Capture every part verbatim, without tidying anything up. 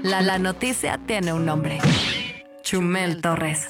La la noticia tiene un nombre. Chumel Torres.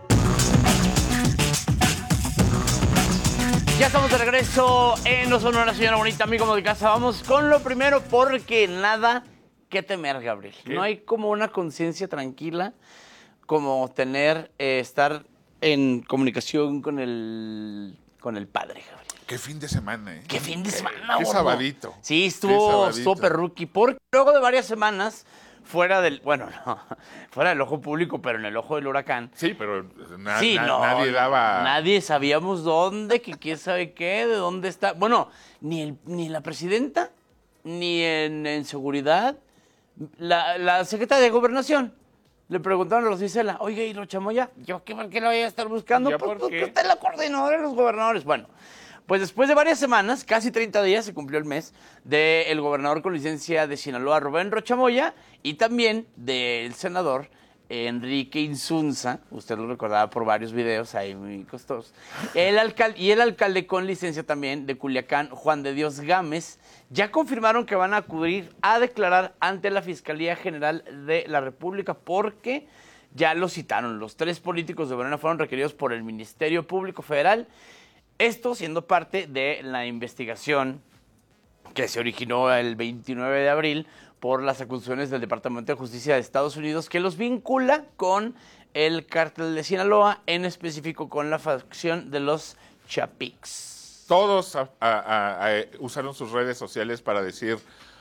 Ya estamos de regreso en No Sonora, señora bonita, amigo de casa. Vamos con lo primero, porque nada que temer, Gabriel. ¿Qué? No hay como una conciencia tranquila como tener, eh, estar en comunicación con el, con el padre, Gabriel. Qué fin de semana, ¿eh? Qué fin de semana, Qué gordo. sabadito. Sí, Qué estuvo, sabadito. estuvo perruqui, porque luego de varias semanas fuera del, bueno, no, fuera del ojo público, pero en el ojo del huracán. Sí, pero na- Sí, na- no, nadie daba... Nadie sabíamos dónde, que quién sabe qué, de dónde está. Bueno, ni, el, ni la presidenta, ni en, en seguridad. La, la secretaria de Gobernación. Le preguntaron a los Isela, oye, ¿y Rochamoya? ¿Yo qué, por qué lo voy a estar buscando? ¿Ya Pues por porque qué? está en la coordinadora de los gobernadores. Bueno, pues después de varias semanas, casi treinta días, se cumplió el mes, del gobernador con licencia de Sinaloa, Rubén Rochamoya, y también del senador Enrique Insunza, usted lo recordará por varios videos ahí muy costosos, el alcalde, y el alcalde con licencia también de Culiacán, Juan de Dios Gámez, ya confirmaron que van a acudir a declarar ante la Fiscalía General de la República porque ya lo citaron. Los tres políticos de Morena fueron requeridos por el Ministerio Público Federal, esto siendo parte de la investigación que se originó el veintinueve de abril por las acusaciones del Departamento de Justicia de Estados Unidos que los vincula con el cártel de Sinaloa, en específico con la facción de los Chapix. Todos a- a- a- a- usaron sus redes sociales para decir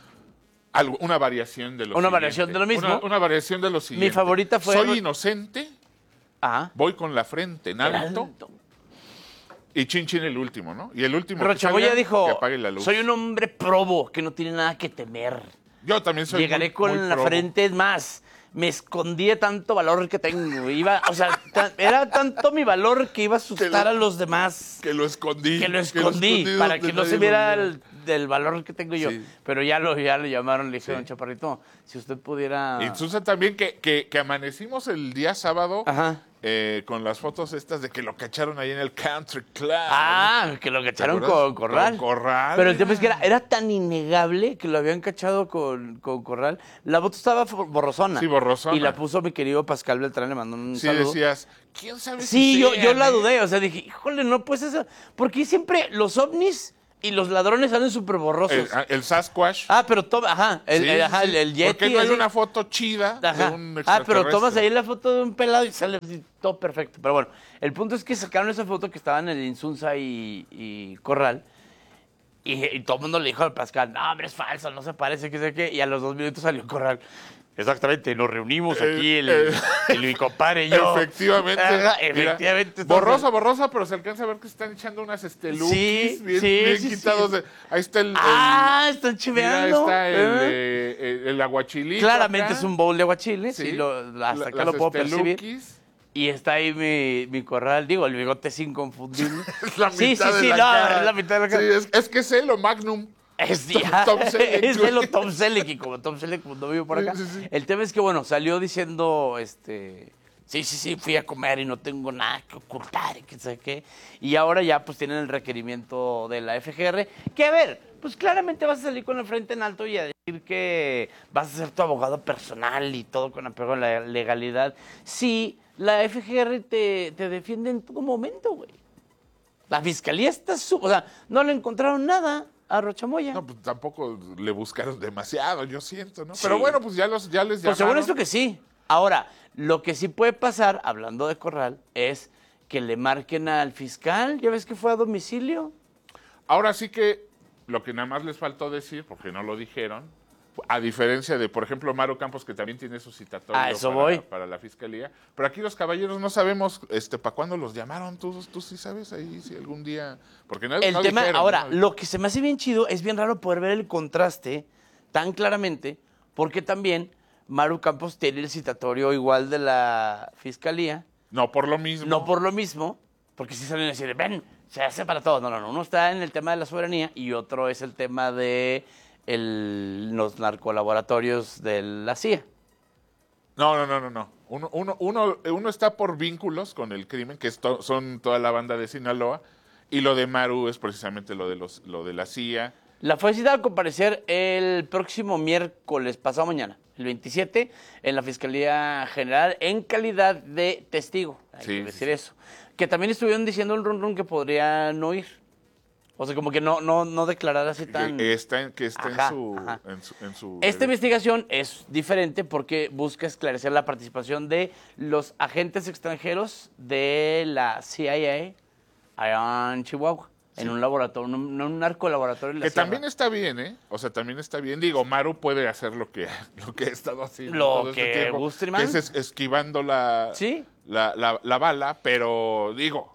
algo, una variación de lo Una siguiente. variación de lo mismo. Una, una variación de lo siguiente. favorita fue- Soy inocente, Ajá. voy con la frente en alto, Alto. y chin chin el último, ¿no? Y el último que Rochamoya salga, dijo, que apague la luz. soy un hombre probo que no tiene nada que temer. Yo también soy Llegaré muy- con muy la probo. frente, es más, me escondí de tanto valor que tengo. Iba, o sea, ta- era tanto mi valor que iba a asustar Que lo- a los demás. Que lo escondí. Que lo escondí para donde que no nadie se lo viera viera. el, del valor que tengo yo. Sí. Pero ya lo, ya lo llamaron, le dijeron, Sí. Chaparrito, si usted pudiera... Y Susan también, que, que, que amanecimos el día sábado Ajá. eh, con las fotos estas de que lo cacharon ahí en el Country Club. Ah, que lo cacharon acuerdas? con Corral. Con Corral. Pero el tema es que era, era tan innegable que lo habían cachado con, con Corral. La foto estaba fo- borrosona. Sí, borrosona. Y la puso mi querido Pascal Beltrán, le mandó un Sí, saludo. decías, ¿quién sabe si Sí, yo, sean, yo la eh? dudé, o sea, dije, híjole, no pues eso. Porque siempre los ovnis y los ladrones salen súper borrosos. El, el Sasquatch. Ah, pero toma, ajá, el, Sí, el- ajá, sí. el, el Yeti. ¿Por qué no hay así. una foto chida Ajá. de un Ah, pero extraterrestre? tomas ahí la foto de un pelado y sale así, todo perfecto. Pero bueno, el punto es que sacaron esa foto que estaba en el Insunza y, y Corral. Y, y todo el mundo le dijo al Pascal, no, hombre, es falso, no se parece, que sé qué. Y a los dos minutos salió Corral. Exactamente, nos reunimos Eh, aquí, el, eh. el, mi compadre y yo. Efectivamente. Ajá, Mira, efectivamente. borrosa, borrosa, pero se alcanza a ver que están echando unas este, lookies Sí, bien, sí, bien sí, quitados. sí. De, ahí está el... Ah, el- están mira, chiveando. está el, ¿eh? eh, el, el aguachilito Claramente acá. es un bowl de aguachile, sí, Sí. lo, hasta La- acá las, lo puedo este, percibir. lookies. Y está ahí mi, mi Corral, digo, el bigote es inconfundible. Es la sí, mitad sí, de sí, la no, cara. es la mitad de la cara. Sí, es, es que es él o Magnum. Es, Tom- ya, Tom Selleck, es güey. de lo Tom Selleck, y como Tom Selleck no vivo por acá. Sí, sí, sí. El tema es que, bueno, salió diciendo, este, sí, sí, sí, fui a comer y no tengo nada que ocultar y que sé qué. Y ahora ya, pues, tienen el requerimiento de la F G R, que, a ver, pues, claramente vas a salir con la frente en alto y a decir que vas a ser tu abogado personal y todo con apego a la legalidad. Sí, la F G R te, te defiende en todo momento, güey. La fiscalía está, su o sea, no le encontraron nada a Rochamoya. No, pues tampoco le buscaron demasiado, yo siento, ¿no? Sí. Pero bueno, pues ya, los, ya les Pues según llamaron. esto que sí. Ahora, lo que sí puede pasar, hablando de Corral, es que le marquen al fiscal. ¿Ya ves que fue a domicilio? Ahora sí que lo que nada más les faltó decir, porque no lo dijeron, a diferencia de, por ejemplo, Maru Campos, que también tiene su citatorio A eso para, voy. para la fiscalía. Pero aquí los caballeros no sabemos este, para cuándo los llamaron. ¿Tú, tú sí sabes ahí si algún día...? Porque no, El no tema, dijeron, ahora, ¿no? lo que se me hace bien chido, es bien raro poder ver el contraste tan claramente, porque también Maru Campos tiene el citatorio igual de la fiscalía, No, por lo mismo. no por lo mismo, porque si salen a decir, ven, se hace para todos. No, no, no. Uno está en el tema de la soberanía y otro es el tema de el, los narcolaboratorios de la C I A. No, no, no, no, no. Uno, uno, uno, uno está por vínculos con el crimen, que es to- son toda la banda de Sinaloa, y lo de Maru es precisamente lo de los, lo de la C I A La fue citada a comparecer el próximo miércoles, pasado mañana, el veintisiete, en la Fiscalía General en calidad de testigo. Hay Sí, que sí, decir sí. eso. Que también estuvieron diciendo un run run que podría no ir. O sea, como que no, no, no declarar así tan... Que está, en, que está Ajá, en su... ajá. En su, en su Esta investigación es diferente porque busca esclarecer la participación de los agentes extranjeros de la C I A allá en Chihuahua, Sí. en un laboratorio, un, un narcolaboratorio. en la Que sierra. también está bien, ¿eh? O sea, también está bien. Digo, Maru puede hacer lo que, lo que ha estado haciendo Lo todo este que tiempo, guste, que man. es es- esquivando la, Sí. la, la, la bala, pero digo,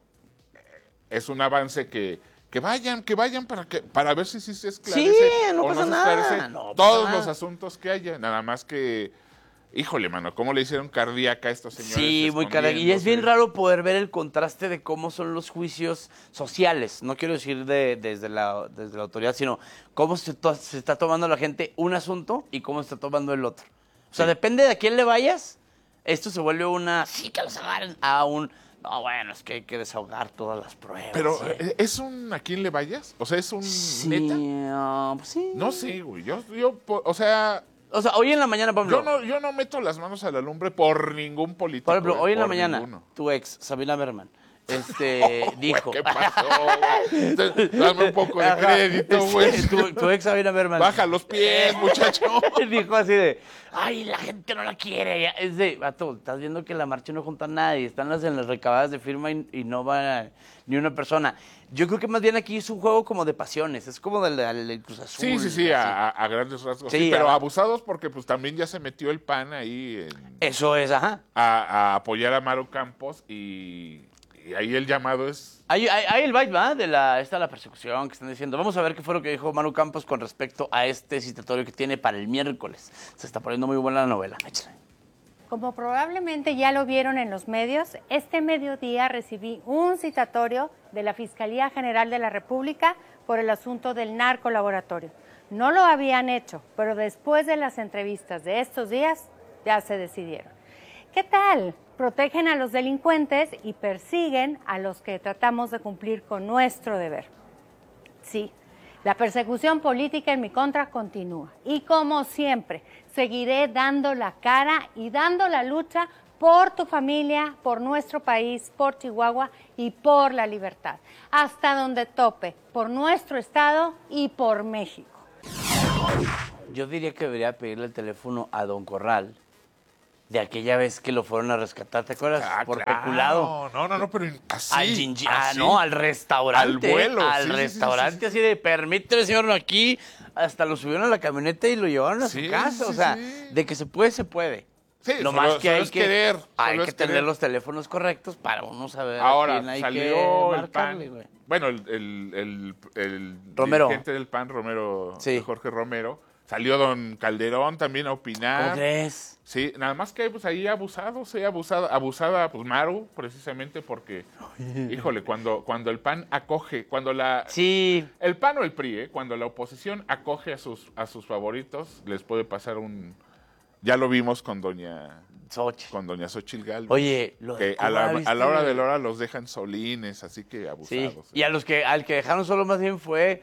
es un avance que, que vayan, que vayan para que para ver si, si se esclarece Sí, no o pasa no se nada, esclarece no pasa todos nada. los asuntos que haya. Nada más que, híjole, mano, ¿cómo le hicieron cardíaca a estos señores? Sí, muy cara. Y es bien raro poder ver el contraste de cómo son los juicios sociales. No quiero decir de, desde, la, desde la autoridad, sino cómo se, to- se está tomando la gente un asunto y cómo se está tomando el otro. O sea, Sí. depende de a quién le vayas, esto se vuelve una, sí, que los agarren, a un, no, bueno, es que hay que desahogar todas las pruebas. Pero, sí. ¿eh, ¿es un a quién le vayas? O sea, ¿es un Sí, neta? ah, pues sí. No sé, güey. Yo, yo, po- o sea, O sea, hoy en la mañana, por yo ejemplo, no, yo no meto las manos a la lumbre por ningún político. por ejemplo, eh, hoy en la por mañana, ninguno. tu ex, Sabina Berman, este, dijo... ¿Qué pasó, güey? Te- Dame un poco de Ajá, crédito, este, güey. Tu, tu ex Sabina Berman. Baja los pies, muchacho. Dijo así de, ay, la gente no la quiere. Ya. Es de, vato, estás viendo que la marcha no junta a nadie. Están las en las recabadas de firma y, y no va ni una persona. Yo creo que más bien aquí es un juego como de pasiones. Es como del, del Cruz Azul. Sí, sí, sí, así. a, a- a grandes rasgos. Sí, Sí, pero ajá. abusados porque pues también ya se metió el PAN ahí en- Eso es, ajá. a, a apoyar a Maru Campos y, y ahí el llamado es... Hay, hay, hay el byte, ¿va? De la, esta la persecución que están diciendo. Vamos a ver qué fue lo que dijo Manu Campos con respecto a este citatorio que tiene para el miércoles. Se está poniendo muy buena la novela. Échale. Como probablemente ya lo vieron en los medios, este mediodía recibí un citatorio de la Fiscalía General de la República por el asunto del narcolaboratorio. No lo habían hecho, pero después de las entrevistas de estos días ya se decidieron. ¿Qué tal? Protegen a los delincuentes y persiguen a los que tratamos de cumplir con nuestro deber. Sí, la persecución política en mi contra continúa. Y como siempre, seguiré dando la cara y dando la lucha por tu familia, por nuestro país, por Chihuahua y por la libertad. Hasta donde tope, por nuestro estado y por México. Yo diría que debería pedirle el teléfono a Don Corral de aquella vez que lo fueron a rescatar, ¿te acuerdas? Ah, Por claro. peculado. No, no, no, pero así. Al gingi- ah, así. no, al restaurante. Al vuelo, Al sí, sí, sí, restaurante, sí, sí. así de, permíteme, señor, aquí. Hasta lo subieron a la camioneta y lo llevaron a Sí, su casa. sí, o sea, sí. de que se puede, se puede. Sí, Lo solo- más que solo hay es que, querer, hay solo que es tener querer. los teléfonos correctos para uno saber a Ahora, quién hay salió que el marcarle, PAN. güey. Bueno, el, el, el, el Romero. dirigente del PAN, Romero, Sí. Jorge Romero. Salió don Calderón también a ¿Cómo opinar. crees? Sí, nada más que pues ahí abusados, sí, abusada, abusada, pues Maru, precisamente porque, híjole, cuando, cuando el PAN acoge, cuando la... Sí, El PAN o el P R I, ¿eh? Cuando la oposición acoge a sus, a sus favoritos, les puede pasar un... Ya lo vimos con doña, Xochitl. con doña Xochitl Gálvez. Oye, lo de que a la, Cuba, a la hora ¿viste? de la hora los dejan solines, así que Sí, abusados. y a los que, al que dejaron solo más bien fue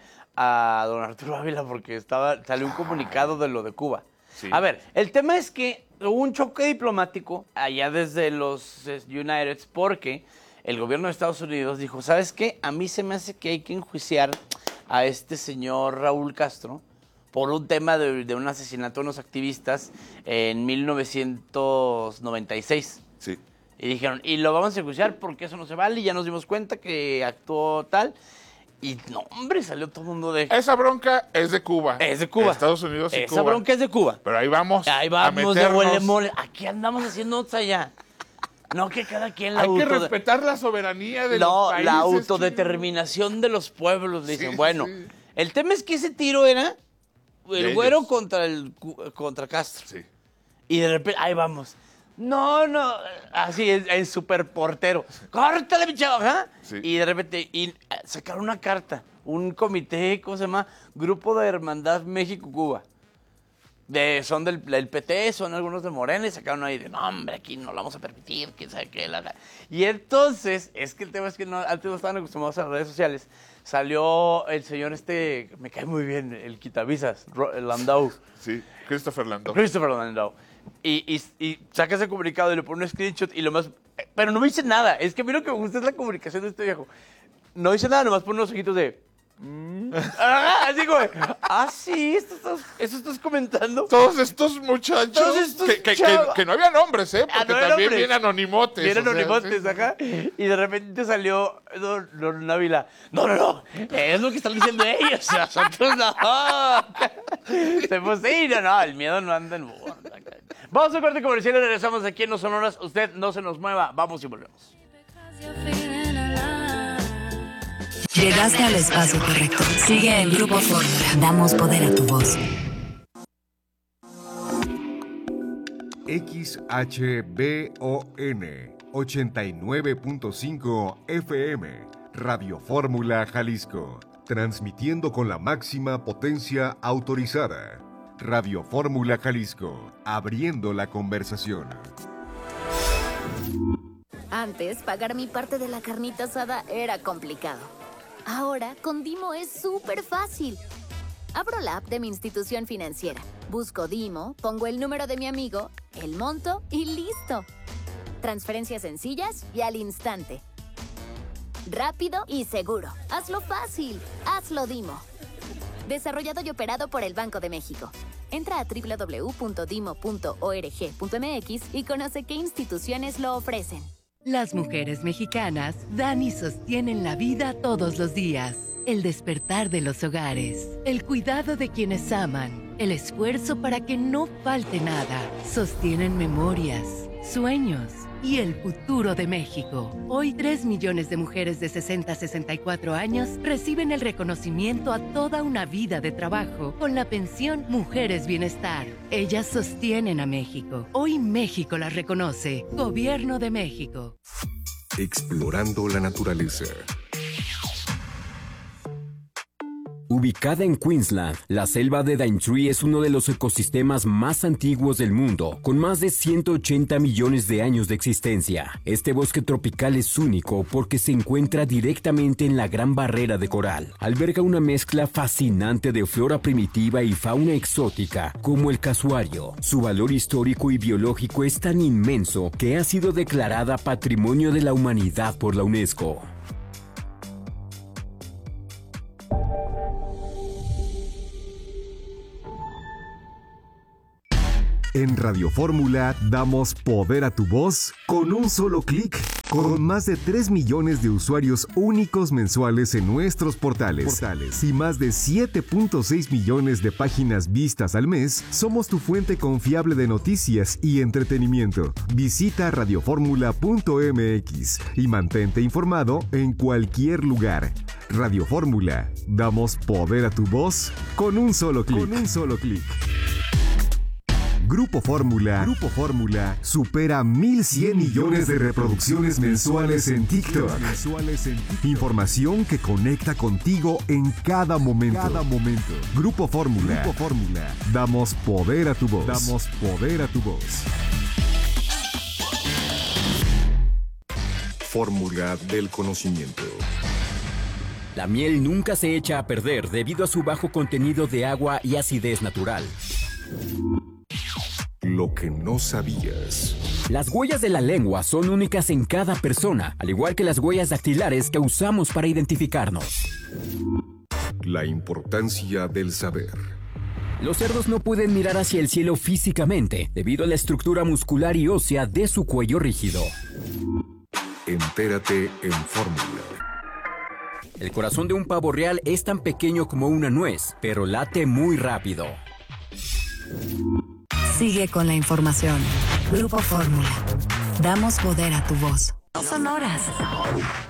a don Arturo Ávila porque estaba, salió un comunicado de lo de Cuba. Sí. A ver, el tema es que hubo un choque diplomático allá desde los eh, United porque el gobierno de Estados Unidos dijo, ¿sabes qué? A mí se me hace que hay que enjuiciar a este señor Raúl Castro por un tema de, de un asesinato de unos activistas en mil novecientos noventa y seis. Sí. Y dijeron, y lo vamos a enjuiciar porque eso no se vale, y ya nos dimos cuenta que actuó tal. Y no, hombre, salió todo el mundo de... Esa bronca es de Cuba. Es de Cuba. Estados Unidos y Esa Cuba. bronca es de Cuba. Pero ahí vamos. Ahí a vamos de meternos. huele mole. Aquí andamos haciendo otra allá. No que cada quien la Hay que auto- respetar la soberanía de No, los países. la autodeterminación de los pueblos, Sí, dicen. sí, Bueno, sí. el tema es que ese tiro era el De güero ellos. contra el cu- contra Castro. Sí. Y de repente, ahí vamos. No, no, así es, el superportero. ¡Córtale, mi chavo! ¿Ah? Sí. Y de repente, y eh, sacaron una carta, un comité, ¿cómo se llama? Grupo de Hermandad México-Cuba. de, son del, del P T, son algunos de Morena, y sacaron ahí de, no, hombre, aquí no lo vamos a permitir, quién sabe qué. La, la. Y entonces, es que el tema es que no, antes no estaban acostumbrados a las redes sociales. Salió el señor este, me cae muy bien, el quitavisas, Landau. Sí, Christopher Landau. Christopher Landau. Y, y, y saca ese comunicado y le pone un screenshot y lo más... Pero no me dice nada. Es que a mí lo que me gusta es la comunicación de este viejo. No dice nada, nomás pone unos ojitos de... Mm. Ah, así como, ah, sí, esto estás, eso estás comentando. Todos estos muchachos. Todos estos que, que, que, que no había nombres, ¿eh? Porque ah, no también nombres. Vienen anonimotes. Vienen anonimotes, sea, sí. Ajá. Y de repente salió Don, Don Ávila. No, no, no. Es lo que están diciendo ellos. Nosotros no. Se pues, sí, no, no. El miedo no anda en burla. Vamos a corte comercial y regresamos aquí en Los Sonoras. Usted no se nos mueva. Vamos y volvemos. Llegaste al espacio correcto. Sigue en Grupo Fórmula. Damos poder a tu voz. X H B O N ochenta y nueve punto cinco F M, Radio Fórmula Jalisco, transmitiendo con la máxima potencia autorizada. Radio Fórmula Jalisco, abriendo la conversación. Antes, pagar mi parte de la carnita asada era complicado. Ahora, con Dimo es súper fácil. Abro la app de mi institución financiera, busco Dimo, pongo el número de mi amigo, el monto y listo. Transferencias sencillas y al instante. Rápido y seguro. Hazlo fácil. Hazlo Dimo. Desarrollado y operado por el Banco de México. Entra a doble u doble u doble u punto dimo punto org punto m x y conoce qué instituciones lo ofrecen. Las mujeres mexicanas dan y sostienen la vida todos los días. El despertar de los hogares, el cuidado de quienes aman, el esfuerzo para que no falte nada. Sostienen memorias, sueños y el futuro de México. Hoy, tres millones de mujeres de sesenta a sesenta y cuatro años reciben el reconocimiento a toda una vida de trabajo con la pensión Mujeres Bienestar. Ellas sostienen a México. Hoy México las reconoce. Gobierno de México. Explorando la naturaleza. Ubicada en Queensland, la selva de Daintree es uno de los ecosistemas más antiguos del mundo, con más de ciento ochenta millones de años de existencia. Este bosque tropical es único porque se encuentra directamente en la Gran Barrera de Coral. Alberga una mezcla fascinante de flora primitiva y fauna exótica, como el casuario. Su valor histórico y biológico es tan inmenso que ha sido declarada Patrimonio de la Humanidad por la UNESCO. En Radio Fórmula damos poder a tu voz con un solo clic. Con más de tres millones de usuarios únicos mensuales en nuestros portales, portales y más de siete punto seis millones de páginas vistas al mes, somos tu fuente confiable de noticias y entretenimiento. Visita radio fórmula punto m x y mantente informado en cualquier lugar. Radio Fórmula, damos poder a tu voz con un solo clic. Con un solo clic. Grupo Fórmula, Grupo Fórmula supera mil cien millones de reproducciones mensuales en TikTok. Información que conecta contigo en cada momento. Cada momento. Grupo Fórmula. Grupo Fórmula. Damos poder a tu voz. Damos poder a tu voz. Fórmula del conocimiento. La miel nunca se echa a perder debido a su bajo contenido de agua y acidez natural. Lo que no sabías. Las huellas de la lengua son únicas en cada persona, al igual que las huellas dactilares que usamos para identificarnos. La importancia del saber. Los cerdos no pueden mirar hacia el cielo físicamente, debido a la estructura muscular y ósea de su cuello rígido. Entérate en Fórmula. El corazón de un pavo real es tan pequeño como una nuez, pero late muy rápido. Sigue con la información. Grupo Fórmula. Damos poder a tu voz. Sonoras.